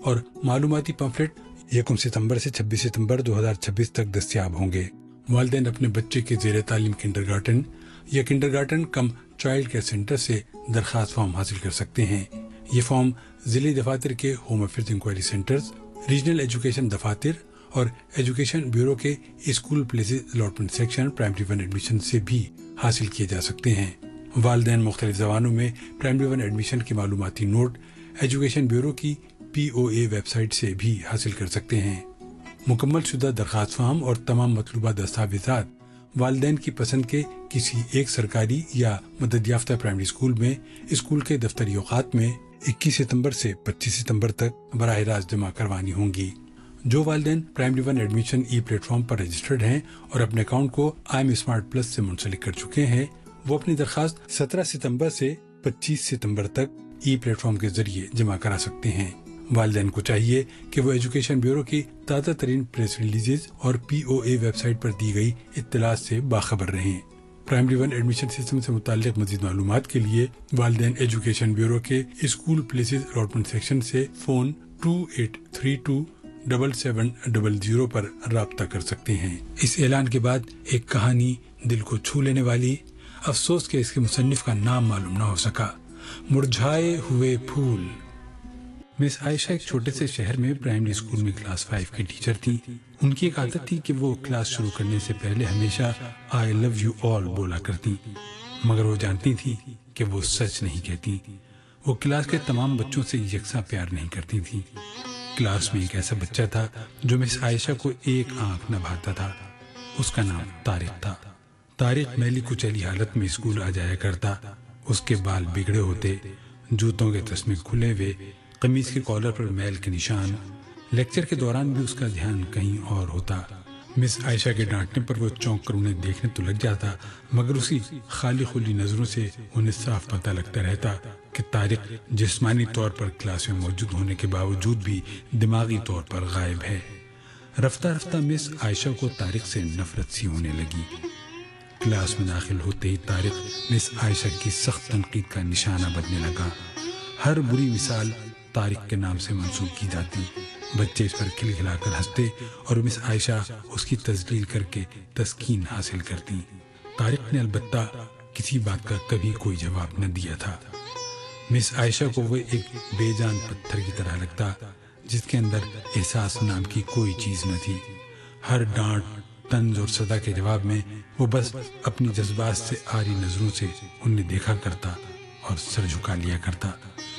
اور معلوماتی پمفلٹ 1 ستمبر سے 26 ستمبر 2026 تک دستیاب ہوں گے۔ والدین اپنے بچے کے زیر تعلیم کنڈرگارٹن یا کنڈرگارٹن کم چائلڈ کیئر سینٹر سے درخواست فارم حاصل کر سکتے ہیں۔ یہ فارم ضلعی دفاتر کے home affairs inquiry centres, regional education دفاتر اور ایجوکیشن بیورو کے school places allotment section primary 1 admission سے بھی حاصل کیے جا سکتے ہیں۔ والدین مختلف زبانوں میں پرائمری 1 ایڈمیشن کے معلوماتی نوٹ ایجوکیشن بیورو کی POA ویب سائٹ سے بھی حاصل کر سکتے ہیں۔ مکمل شدہ درخواست فارم اور تمام مطلوبہ دستاویزات والدین کی پسند کے کسی ایک سرکاری یا مدد یافتہ پرائمری اسکول میں اسکول کے دفتری اوقات میں 21 ستمبر سے 25 ستمبر تک براہ راست جمع کروانی ہوں گی۔ جو والدین پرائمری 1 ایڈمیشن پلیٹ فارم پر رجسٹرڈ ہیں اور اپنے اکاؤنٹ کو آئی ایم اسمارٹ پلس سے منسلک کر چکے ہیں، وہ اپنی درخواست 17 ستمبر سے 25 ستمبر تک پلیٹ فارم کے ذریعے جمع کرا سکتے ہیں۔ والدین کو چاہیے کہ وہ ایجوکیشن بیورو کی تازہ ترین پریس ریلیزز اور POA ویب سائٹ پر دی گئی اطلاعات سے باخبر رہیں۔ پرائمری 1 ایڈمیشن سسٹم سے متعلق مزید معلومات کے لیے والدین ایجوکیشن بیورو کے اسکول پلیسز الاٹمنٹ سیکشن سے فون 28327700 پر رابطہ کر سکتے ہیں۔ اس اعلان کے بعد ایک کہانی دل کو چھو لینے والی، افسوس کہ اس کے مصنف کا نام معلوم نہ ہو سکا، مرجھائے ہوئے پھول۔ مس عائشہ ایک چھوٹے سے شہر میں پرائمری اسکول میں کلاس 5 کی ٹیچر تھیں۔ ان کی ایک عادت تھی کہ وہ کلاس شروع کرنے سے پہلے ہمیشہ I love you all بولا کرتی، مگر وہ جانتی تھی کہ وہ سچ نہیں کہتی۔ وہ کلاس کے تمام بچوں سے یکساں پیار نہیں کرتی تھی۔ کلاس میں ایک ایسا بچہ تھا جو مس عائشہ کو ایک آنکھ نہ بھاتا تھا۔ اس کا نام طارق تھا۔ طارق میلی کچیلی حالت میں اسکول آ جایا کرتا۔ اس کے بال بگڑے ہوتے، جوتوں کے تسمے کھلے ہوئے، قمیض کے کالر پر میل کے نشان۔ لیکچر کے دوران بھی اس کا دھیان کہیں اور ہوتا۔ مس عائشہ کے ڈانٹنے پر وہ چونک کر انہیں دیکھنے تو لگ جاتا، مگر اسی خالی خلی نظروں سے انہیں صاف پتہ لگتا رہتا کہ طارق جسمانی طور پر کلاس میں موجود ہونے کے باوجود بھی دماغی طور پر غائب ہے۔ رفتہ رفتہ مس عائشہ کو طارق سے نفرت سی ہونے لگی۔ کلاس میں داخل ہوتے ہی طارق مس عائشہ کی سخت تنقید کا نشانہ بننے لگا۔ ہر بری مثال طارق کے نام سے منسوب کی جاتی۔ بچے اس پر کھلکھلا کر ہنستے اور مس عائشہ اس کی تذلیل کر کے تسکین حاصل کرتی۔ طارق نے البتہ کسی بات کا کبھی کوئی جواب نہ دیا تھا۔ مس عائشہ کو وہ ایک بے جان پتھر کی طرح لگتا جس کے اندر احساس نام کی کوئی چیز نہ تھی۔ ہر ڈانٹ، طنز اور صدا کے جواب میں وہ بس اپنی جذبات سے آری نظروں سے انہیں دیکھا کرتا اور سر جھکا لیا کرتا۔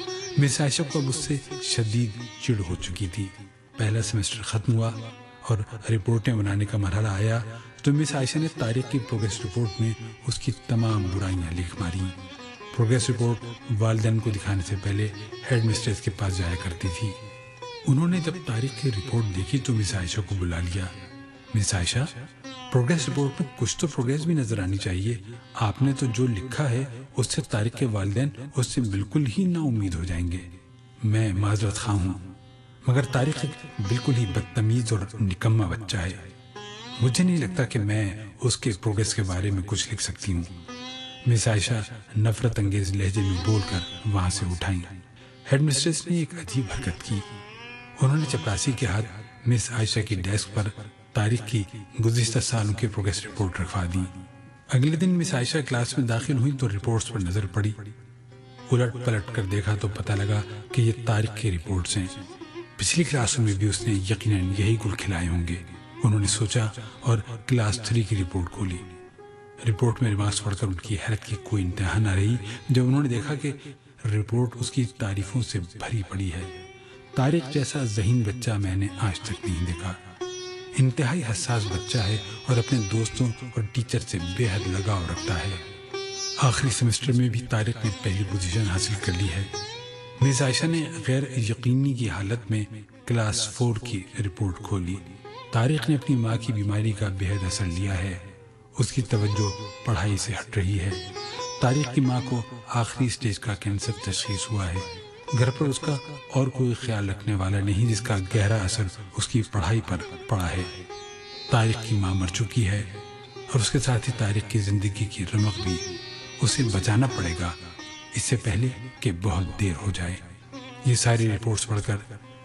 مس عائشہ کو اب اس سے شدید چڑ ہو چکی تھی۔ پہلا سیمسٹر ختم ہوا اور رپورٹیں بنانے کا مرحلہ آیا تو مس عائشہ نے طارق کی پروگریس رپورٹ میں اس کی تمام برائیاں لکھ ماری۔ پروگریس رپورٹ والدین کو دکھانے سے پہلے ہیڈ مسٹریس کے پاس جایا کرتی تھی۔ انہوں نے جب طارق کی رپورٹ دیکھی تو مس عائشہ کو بلا لیا۔ مس عائشہ، پروگریس رپورٹ میں کچھ تو پروگریس بھی نظر آنی چاہیے۔ آپ نے تو جو لکھا ہے اس سے طارق کے والدین اس سے بالکل ہی نا امید ہو جائیں گے۔ میں معذرت خواہ ہوں، مگر طارق ایک بالکل ہی بدتمیز اور نکما بچہ ہے۔ مجھے نہیں لگتا کہ میں اس کے پروگریس کے بارے میں کچھ لکھ سکتی ہوں۔ مس عائشہ نفرت انگیز لہجے میں بول کر وہاں سے اٹھائیں۔ ہیڈ مسٹریس نے ایک عجیب حرکت کی۔ انہوں نے چپراسی کے ہاتھ مس عائشہ کی ڈیسک پر طارق کی گزشتہ سالوں کی پروگریس رپورٹ رکھوا دی۔ اگلے دن مس عائشہ کلاس میں داخل ہوئی تو رپورٹس پر نظر پڑی۔ الٹ پلٹ کر دیکھا تو پتہ لگا کہ یہ طارق کی رپورٹس ہیں۔ پچھلی کلاسوں میں بھی اس نے یقیناً یہی گل کھلائے ہوں گے، انہوں نے سوچا اور کلاس 3 کی رپورٹ کھولی۔ رپورٹ میں ریمارکس پڑھ کر ان کی حیرت کی کوئی انتہا نہ رہی جب انہوں نے دیکھا کہ رپورٹ اس کی تعریفوں سے بھری پڑی ہے۔ طارق جیسا ذہین بچہ میں نے آج تک نہیں دیکھا۔ انتہائی حساس بچہ ہے اور اپنے دوستوں اور ٹیچر سے بے حد لگاؤ رکھتا ہے۔ آخری سیمسٹر میں بھی طارق نے پہلی پوزیشن حاصل کر لی ہے۔ مس عائشہ نے غیر یقینی کی حالت میں کلاس 4 کی رپورٹ کھولی۔ طارق نے اپنی ماں کی بیماری کا بے حد اثر لیا ہے۔ اس کی توجہ پڑھائی سے ہٹ رہی ہے۔ طارق کی ماں کو آخری سٹیج کا کینسر تشخیص ہوا ہے۔ گھر پر اس کا اور کوئی خیال رکھنے والا نہیں جس کا گہرا اثر اس کی پڑھائی پر پڑا ہے۔ طارق کی ماں مر چکی ہے اور اس کے ساتھ ہی طارق کی زندگی کی رمق بھی۔ اسے بچانا پڑے گا اس سے پہلے کہ بہت دیر ہو جائے۔ یہ ساری رپورٹس پڑھ کر